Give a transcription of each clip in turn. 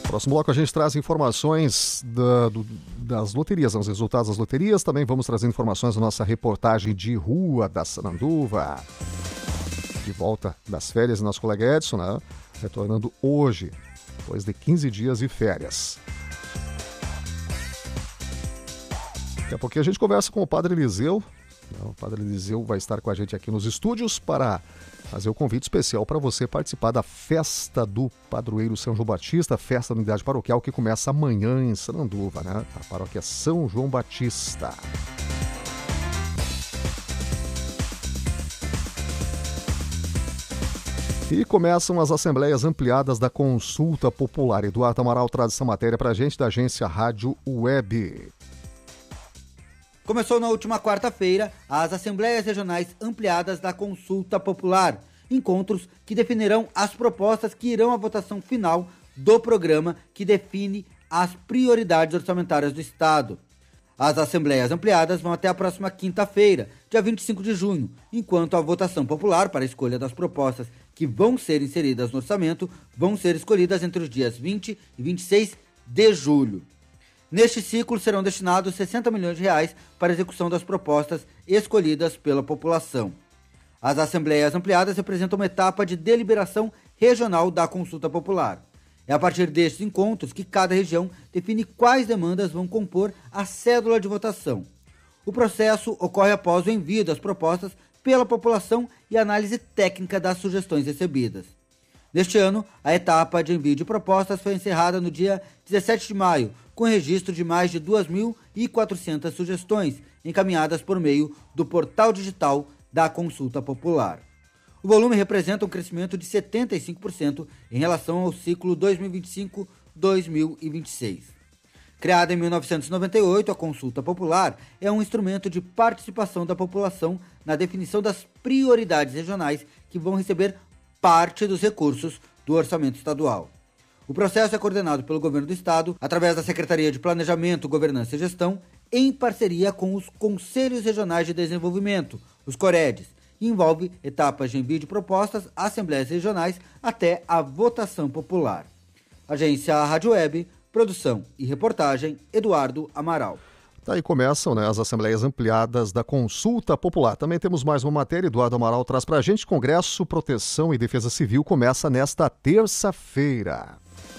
Próximo bloco a gente traz informações das loterias, os resultados das loterias. Também vamos trazer informações da nossa reportagem de rua da Sananduva. De volta das férias, nosso colega Edson, né? Retornando hoje, depois de 15 dias de férias. Daqui a pouquinho a gente conversa com o Padre Eliseu. O Padre Eliseu vai estar com a gente aqui nos estúdios para fazer o convite especial para você participar da festa do Padroeiro São João Batista, festa da unidade paroquial que começa amanhã em Sananduva, né? A paróquia São João Batista. E começam as assembleias ampliadas da Consulta Popular. Eduardo Amaral traz essa matéria para a gente da agência Rádio Web. Começou na última quarta-feira as Assembleias Regionais Ampliadas da Consulta Popular, encontros que definirão as propostas que irão à votação final do programa que define as prioridades orçamentárias do Estado. As Assembleias Ampliadas vão até a próxima quinta-feira, dia 25 de junho, enquanto a votação popular para a escolha das propostas que vão ser inseridas no orçamento vão ser escolhidas entre os dias 20 e 26 de julho. Neste ciclo serão destinados 60 milhões de reais para a execução das propostas escolhidas pela população. As Assembleias Ampliadas representam uma etapa de deliberação regional da consulta popular. É a partir destes encontros que cada região define quais demandas vão compor a cédula de votação. O processo ocorre após o envio das propostas pela população e análise técnica das sugestões recebidas. Neste ano, a etapa de envio de propostas foi encerrada no dia 17 de maio, com registro de mais de 2.400 sugestões encaminhadas por meio do portal digital da Consulta Popular. O volume representa um crescimento de 75% em relação ao ciclo 2025-2026. Criada em 1998, a Consulta Popular é um instrumento de participação da população na definição das prioridades regionais que vão receber parte dos recursos do orçamento estadual. O processo é coordenado pelo Governo do Estado, através da Secretaria de Planejamento, Governança e Gestão, em parceria com os Conselhos Regionais de Desenvolvimento, os COREDs, e envolve etapas de envio de propostas às Assembleias Regionais até a votação popular. Agência Rádio Web, produção e reportagem, Eduardo Amaral. Daí começam, né, as Assembleias Ampliadas da Consulta Popular. Também temos mais uma matéria, Eduardo Amaral traz para a gente. Congresso Proteção e Defesa Civil começa nesta terça-feira.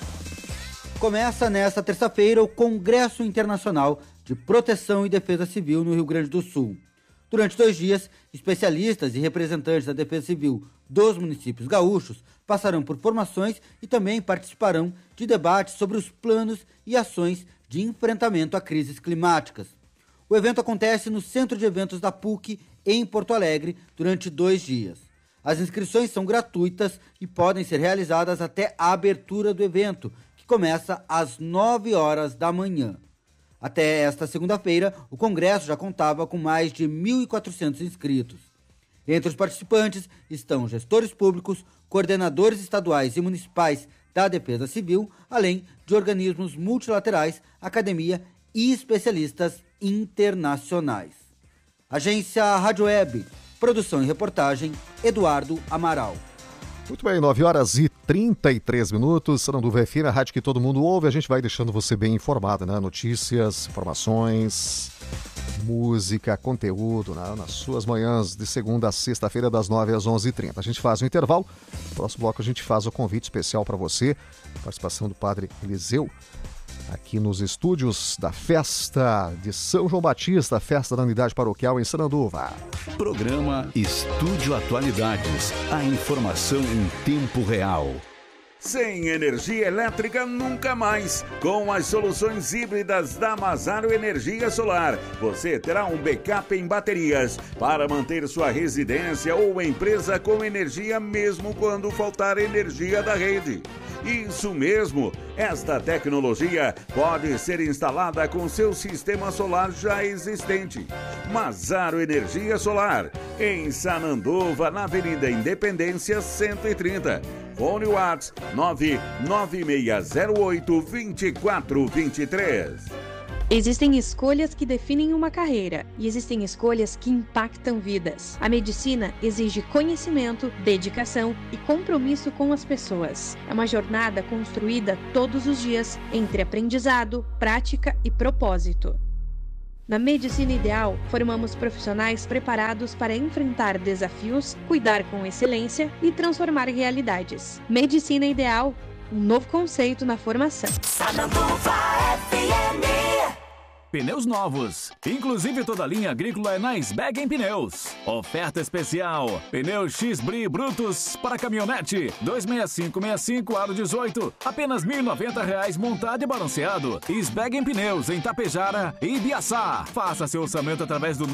Começa nesta terça-feira o Congresso Internacional de Proteção e Defesa Civil no Rio Grande do Sul. Durante 2 dias, especialistas e representantes da Defesa Civil dos municípios gaúchos passarão por formações e também participarão de debates sobre os planos e ações de enfrentamento a crises climáticas. O evento acontece no Centro de Eventos da PUC, em Porto Alegre, durante 2 dias. As inscrições são gratuitas e podem ser realizadas até a abertura do evento, que começa às 9 horas da manhã. Até esta segunda-feira, o Congresso já contava com mais de 1.400 inscritos. Entre os participantes estão gestores públicos, coordenadores estaduais e municipais da Defesa Civil, além de organismos multilaterais, academia e especialistas internacionais. Agência Rádio Web, produção e reportagem, Eduardo Amaral. Muito bem, 9h33, Sananduva FM, a rádio que todo mundo ouve. A gente vai deixando você bem informado, né? Notícias, informações, música, conteúdo, né? Nas suas manhãs de segunda a sexta-feira, das 9 às 11h30. A gente faz um intervalo. No próximo bloco a gente faz o convite especial para você. Participação do Padre Eliseu, aqui nos estúdios da festa de São João Batista, festa da unidade paroquial em Sananduva. Programa Estúdio Atualidades. A informação em tempo real. Sem energia elétrica nunca mais. Com as soluções híbridas da Mazaro Energia Solar, você terá um backup em baterias para manter sua residência ou empresa com energia mesmo quando faltar energia da rede. Isso mesmo, esta tecnologia pode ser instalada com seu sistema solar já existente. Mazaro Energia Solar, em Sananduva, na Avenida Independência 130. Fone WhatsApp 99608-2423. Existem escolhas que definem uma carreira e existem escolhas que impactam vidas. A medicina exige conhecimento, dedicação e compromisso com as pessoas. É uma jornada construída todos os dias entre aprendizado, prática e propósito. Na Medicina Ideal, formamos profissionais preparados para enfrentar desafios, cuidar com excelência e transformar realidades. Medicina Ideal, um novo conceito na formação. Pneus novos, inclusive toda a linha agrícola é na Sbeg Pneus. Oferta especial, pneus X-Bri brutos para caminhonete, 26565 aro 18, apenas R$ 1.090 montado e balanceado. Sbeg Pneus em Tapejara e Ibiaçá. Faça seu orçamento através do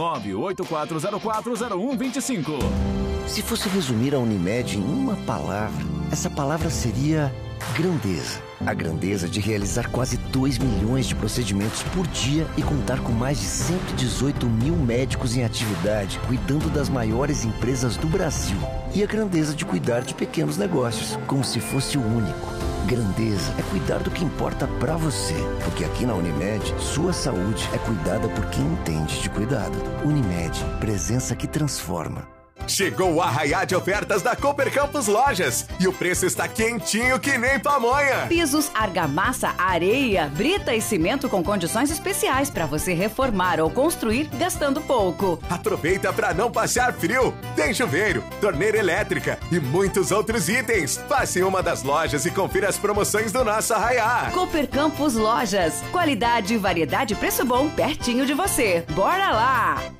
984040125. Se fosse resumir a Unimed em uma palavra, essa palavra seria grandeza. A grandeza de realizar quase 2 milhões de procedimentos por dia e contar com mais de 118 mil médicos em atividade, cuidando das maiores empresas do Brasil. E a grandeza de cuidar de pequenos negócios, como se fosse o único. Grandeza é cuidar do que importa pra você, porque aqui na Unimed, sua saúde é cuidada por quem entende de cuidado. Unimed, presença que transforma. Chegou o arraiá de ofertas da Cooper Campus Lojas e o preço está quentinho que nem pamonha. Pisos, argamassa, areia, brita e cimento com condições especiais para você reformar ou construir gastando pouco. Aproveita para não passar frio. Tem chuveiro, torneira elétrica e muitos outros itens. Passe em uma das lojas e confira as promoções do nosso arraiá. Cooper Campus Lojas. Qualidade, variedade e preço bom pertinho de você. Bora lá!